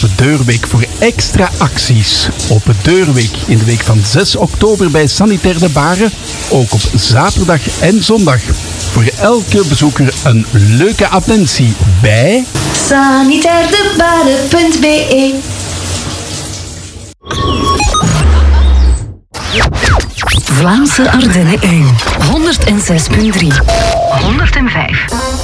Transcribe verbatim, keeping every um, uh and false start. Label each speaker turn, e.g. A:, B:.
A: onze Deurweek voor extra acties. Op Deurweek in de week van zes oktober bij Sanitair de Baren. Ook op zaterdag en zondag. Voor elke bezoeker een leuke attentie bij
B: sanitaire punt b e.
C: Vlaamse Ardennen één, honderd zes punt drie, honderd vijf.